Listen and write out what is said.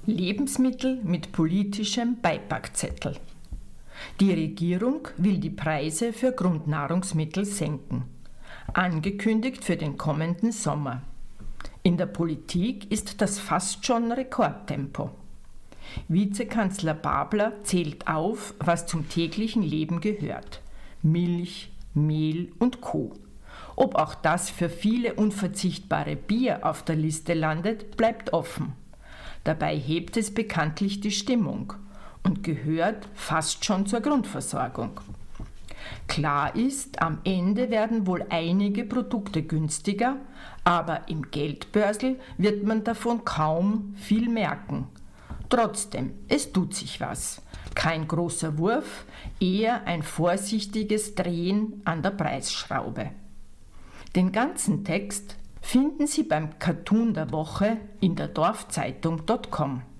Lebensmittel mit politischem Beipackzettel. Die Regierung will die Preise für Grundnahrungsmittel senken. Angekündigt für den kommenden Sommer. In der Politik ist das fast schon Rekordtempo. Vizekanzler Babler zählt auf, was zum täglichen Leben gehört. Milch, Mehl und Co. Ob auch das für viele unverzichtbare Bier auf der Liste landet, bleibt offen. Dabei hebt es bekanntlich die Stimmung und gehört fast schon zur Grundversorgung. Klar ist, am Ende werden wohl einige Produkte günstiger, aber im Geldbörsel wird man davon kaum viel merken. Trotzdem, es tut sich was. Kein großer Wurf, eher ein vorsichtiges Drehen an der Preisschraube. Den ganzen Text finden Sie beim Cartoon der Woche in der Dorfzeitung.com.